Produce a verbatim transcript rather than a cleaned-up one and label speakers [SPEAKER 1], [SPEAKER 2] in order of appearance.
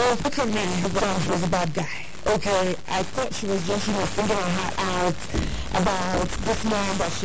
[SPEAKER 1] Well, look at me, who thought she was a bad guy. Okay, I thought she was just, you know, thinking her heart out about this man that she